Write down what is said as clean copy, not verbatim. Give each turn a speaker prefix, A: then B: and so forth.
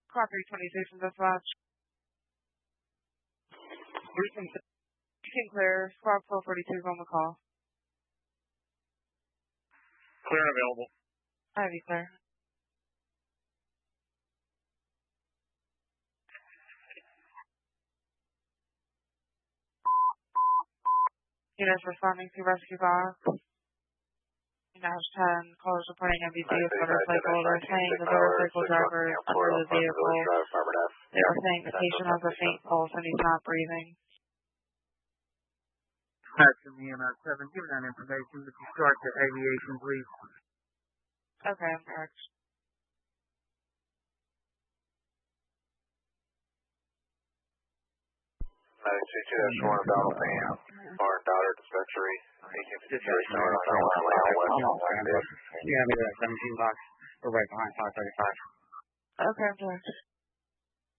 A: Clock 326 in dispatch. Clear. Squad 442 is on the call.
B: Clear and available.
A: I have you clear. Units responding to rescue box. Nash 10, callers reporting MVD with motorcycle. They're saying the motorcycle driver is under the vehicle. They are saying the patient has a faint pulse and he's not breathing.
C: Action EMS 7, give that information with regard to aviation, please.
A: Okay, I'm correct.
D: -2-1 about Oldham, Barn Daughter Dispensary, 1853 North,
C: Yeah, maybe that 17 box. We're right behind 535.
A: Okay, I'm correct.